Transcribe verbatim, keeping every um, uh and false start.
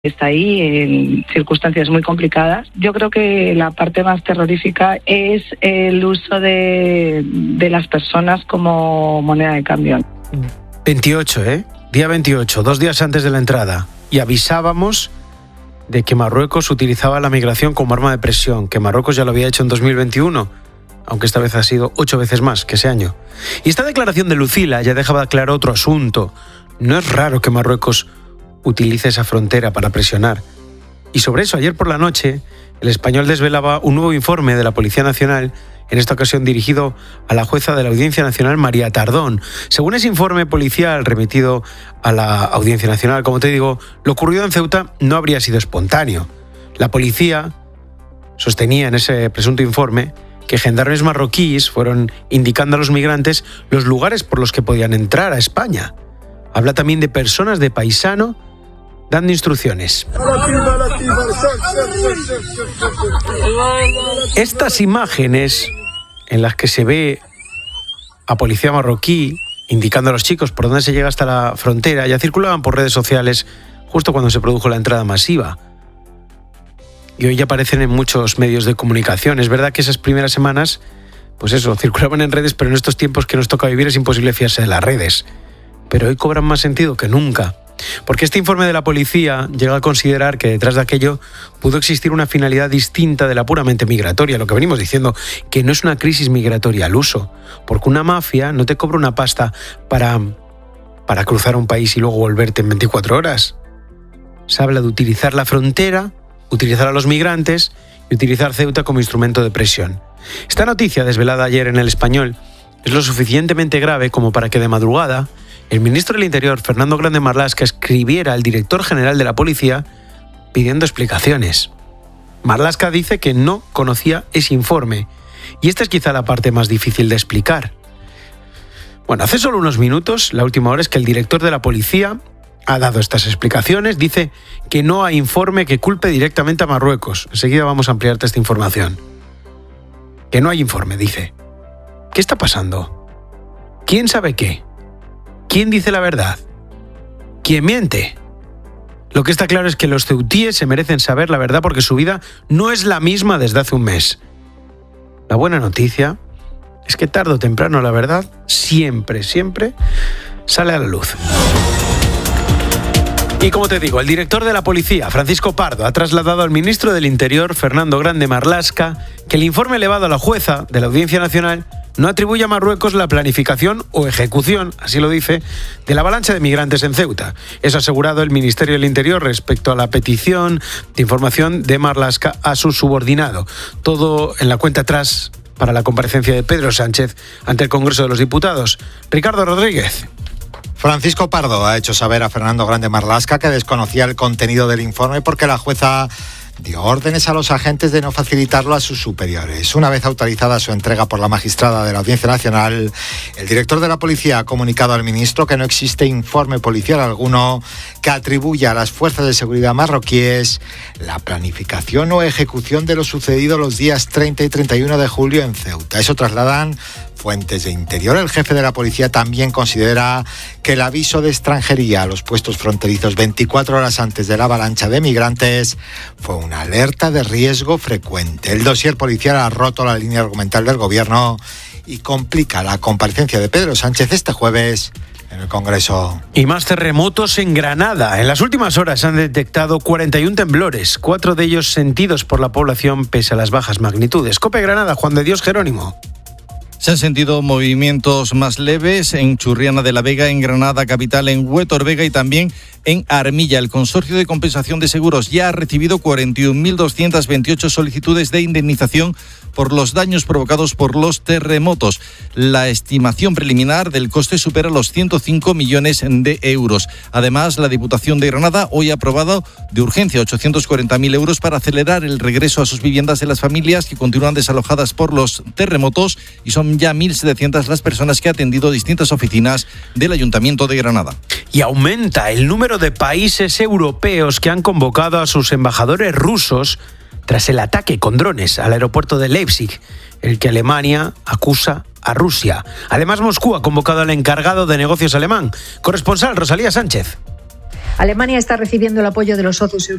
Está ahí en circunstancias muy complicadas. Yo creo que la parte más terrorífica es el uso de, de las personas como moneda de cambio. veintiocho, ¿eh? Día veintiocho, dos días antes de la entrada. Y avisábamos de que Marruecos utilizaba la migración como arma de presión, que Marruecos ya lo había hecho en dos mil veintiuno, aunque esta vez ha sido ocho veces más que ese año. Y esta declaración de Lucila ya dejaba claro otro asunto. No es raro que Marruecos utilice esa frontera para presionar. Y sobre eso, ayer por la noche, El Español desvelaba un nuevo informe de la Policía Nacional, en esta ocasión dirigido a la jueza de la Audiencia Nacional, María Tardón. Según ese informe policial remitido a la Audiencia Nacional, como te digo, lo ocurrido en Ceuta no habría sido espontáneo. La policía sostenía en ese presunto informe que gendarmes marroquíes fueron indicando a los migrantes los lugares por los que podían entrar a España. Habla también de personas de paisano dando instrucciones. Estas imágenes en las que se ve a policía marroquí indicando a los chicos por dónde se llega hasta la frontera ya circulaban por redes sociales justo cuando se produjo la entrada masiva. Y hoy ya aparecen en muchos medios de comunicación. Es verdad que esas primeras semanas, pues eso, circulaban en redes, pero en estos tiempos que nos toca vivir es imposible fiarse de las redes. Pero hoy cobran más sentido que nunca. Porque este informe de la policía llega a considerar que detrás de aquello pudo existir una finalidad distinta de la puramente migratoria, lo que venimos diciendo, que no es una crisis migratoria al uso, porque una mafia no te cobra una pasta para, para cruzar un país y luego volverte en veinticuatro horas. Se habla de utilizar la frontera, utilizar a los migrantes y utilizar Ceuta como instrumento de presión. Esta noticia, desvelada ayer en El Español, es lo suficientemente grave como para que de madrugada el ministro del Interior, Fernando Grande Marlaska, escribiera al director general de la policía pidiendo explicaciones. Marlaska dice que no conocía ese informe, y esta es quizá la parte más difícil de explicar. Bueno, hace solo unos minutos, la última hora es que el director de la policía ha dado estas explicaciones, dice que no hay informe que culpe directamente a Marruecos. Enseguida vamos a ampliarte esta información. Que no hay informe, dice. ¿Qué está pasando? ¿Quién sabe qué? ¿Quién dice la verdad? ¿Quién miente? Lo que está claro es que los ceutíes se merecen saber la verdad porque su vida no es la misma desde hace un mes. La buena noticia es que tarde o temprano la verdad siempre, siempre sale a la luz. Y como te digo, el director de la policía, Francisco Pardo, ha trasladado al ministro del Interior, Fernando Grande Marlaska, que el informe elevado a la jueza de la Audiencia Nacional no atribuye a Marruecos la planificación o ejecución, así lo dice, de la avalancha de migrantes en Ceuta. Eso ha asegurado el Ministerio del Interior respecto a la petición de información de Marlaska a su subordinado. Todo en la cuenta atrás para la comparecencia de Pedro Sánchez ante el Congreso de los Diputados. Ricardo Rodríguez. Francisco Pardo ha hecho saber a Fernando Grande Marlaska que desconocía el contenido del informe porque la jueza dio órdenes a los agentes de no facilitarlo a sus superiores. Una vez autorizada su entrega por la magistrada de la Audiencia Nacional, el director de la policía ha comunicado al ministro que no existe informe policial alguno que atribuya a las fuerzas de seguridad marroquíes la planificación o ejecución de lo sucedido los días treinta y treinta y uno de julio en Ceuta. Eso trasladan fuentes de Interior. El jefe de la policía también considera que el aviso de extranjería a los puestos fronterizos veinticuatro horas antes de la avalancha de migrantes fue una alerta de riesgo frecuente. El dossier policial ha roto la línea argumental del gobierno y complica la comparecencia de Pedro Sánchez este jueves en el Congreso. Y más terremotos en Granada. En las últimas horas han detectado cuarenta y uno temblores, cuatro de ellos sentidos por la población pese a las bajas magnitudes. COPE Granada, Juan de Dios Jerónimo. Se han sentido movimientos más leves en Churriana de la Vega, en Granada capital, en Huétor Vega y también en Armilla. El Consorcio de Compensación de Seguros ya ha recibido cuarenta y un mil doscientas veintiocho solicitudes de indemnización por los daños provocados por los terremotos. La estimación preliminar del coste supera los ciento cinco millones de euros. Además, la Diputación de Granada hoy ha aprobado de urgencia ochocientos cuarenta mil euros para acelerar el regreso a sus viviendas de las familias que continúan desalojadas por los terremotos, y son ya mil setecientas las personas que ha atendido distintas oficinas del Ayuntamiento de Granada. Y aumenta el número de países europeos que han convocado a sus embajadores rusos tras el ataque con drones al aeropuerto de Leipzig, el que Alemania acusa a Rusia. Además, Moscú ha convocado al encargado de negocios alemán. Corresponsal Rosalía Sánchez. Alemania está recibiendo el apoyo de los socios europeos